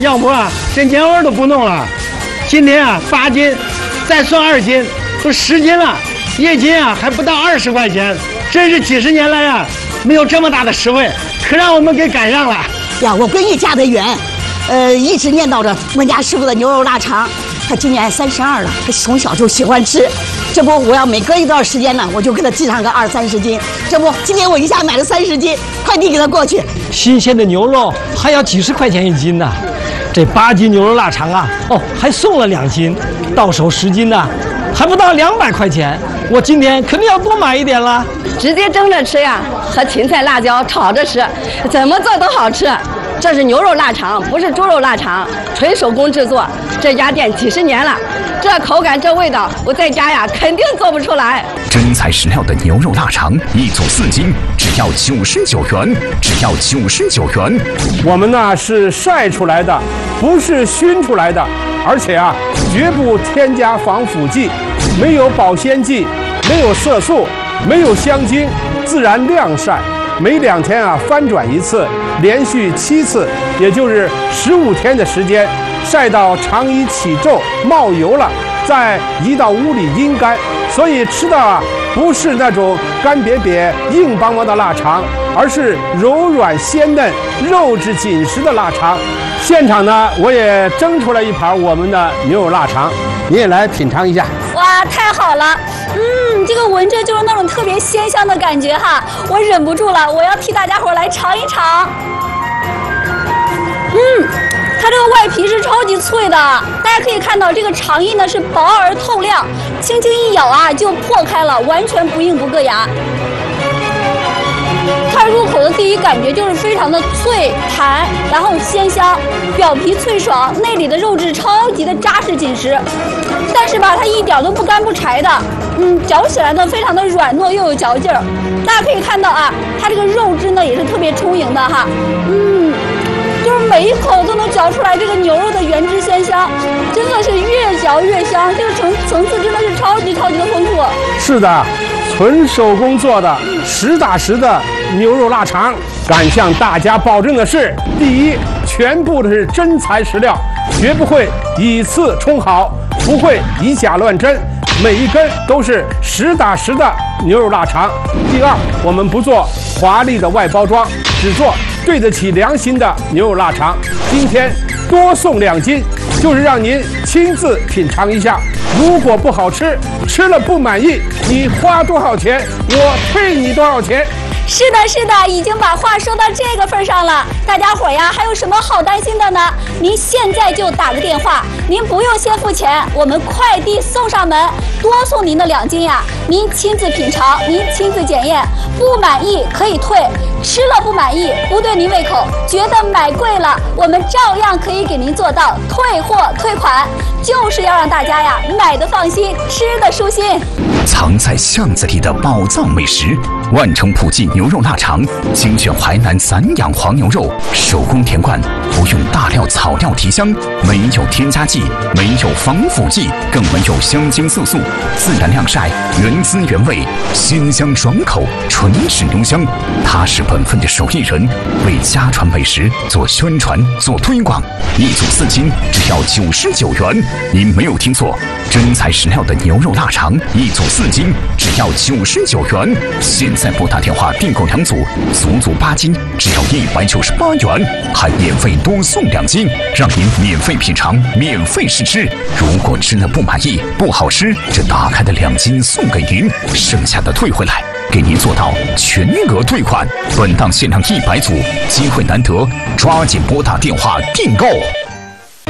要不啊，这年味都不弄了。今天啊8斤，再算2斤，都10斤了，1斤啊还不到20块钱，真是几十年来啊没有这么大的实惠，可让我们给赶上了。 呀，我闺女嫁得远，一直念叨着我家师傅的牛肉腊肠。她今年32了，她从小就喜欢吃。这不，我要每隔一段时间呢，我就给她寄上个20、30斤。这不，今天我一下买了30斤，快递给她过去。 新鲜的牛肉还要几十块钱1斤呢。这8斤牛肉腊肠啊，还送了2斤，到手10斤呢，还不到200块钱。我今天肯定要多买一点了。 直接蒸着吃呀，和芹菜、辣椒炒着吃，怎么做都好吃。这是牛肉腊肠，不是猪肉腊肠，纯手工制作。这家店几十年了，这口感这味道，我在家呀肯定做不出来。 真材实料的牛肉腊肠，1组4斤，只要99元，只要99元。 我们呢是晒出来的，不是熏出来的，而且啊绝不添加防腐剂，没有保鲜剂，没有色素，没有香精，自然晾晒。每2天啊翻转1次，连续7次，也就是15天的时间，晒到肠衣起皱冒油了，再移到屋里阴干。所以吃的啊不是那种干瘪瘪硬邦邦的腊肠，而是柔软鲜嫩、肉质紧实的腊肠。现场呢，我也蒸出来一盘我们的牛肉腊肠，你也来品尝一下。 哇，太好了！这个闻着就是那种特别鲜香的感觉哈，我忍不住了，我要替大家伙来尝一尝。它这个外皮是超级脆的，大家可以看到这个肠衣呢是薄而透亮，轻轻一咬啊就破开了，完全不硬不硌牙。它入口的第一感觉就是非常的脆弹，然后鲜香，表皮脆爽，内里的肉质超级的扎实紧实，但是吧它一点都不干不柴的，嚼起来呢非常的软糯又有嚼劲儿。大家可以看到啊，它这个肉质呢也是特别充盈的哈，就是每一口都能嚼出来这个牛肉的原汁鲜香，真的是越嚼越香，这个层次真的是超级的丰富。 是的，纯手工做的实打实的牛肉腊肠，敢向大家保证的是，第一，全部的是真材实料，绝不会以次充好，不会以假乱真，每一根都是实打实的牛肉腊肠。第二，我们不做华丽的外包装，只做对得起良心的牛肉腊肠。今天多送2斤，就是让您亲自品尝一下。如果不好吃，吃了不满意，你花多少钱，我退你多少钱。 是的，已经把话说到这个份上了。大家伙呀，还有什么好担心的呢？您现在就打个电话，您不用先付钱，我们快递送上门，多送您的2斤呀。您亲自品尝，您亲自检验，不满意可以退，吃了不满意，不对您胃口，觉得买贵了，我们照样可以给您做到退货退款，就是要让大家呀买的放心，吃的舒心。 藏在巷子里的宝藏美食，万城普记牛肉腊肠，精选淮南散养黄牛肉，手工填灌，不用大料草料提香，没有添加剂，没有防腐剂，更没有香精色素，自然晾晒，原汁原味，鲜香爽口，纯是牛香。他是本分的手艺人，为家传美食做宣传做推广，1组4斤，只要99元。您没有听错，真材实料的牛肉腊肠，1组4斤，只要99元。现在拨打电话订购2组，足足8斤，只要198元，还免费多送2斤，让您免费品尝，免费试吃。如果吃了不满意，不好吃，这打开的2斤送给您，剩下的退回来，给您做到全额退款。本档限量100组，机会难得，抓紧拨打电话订购。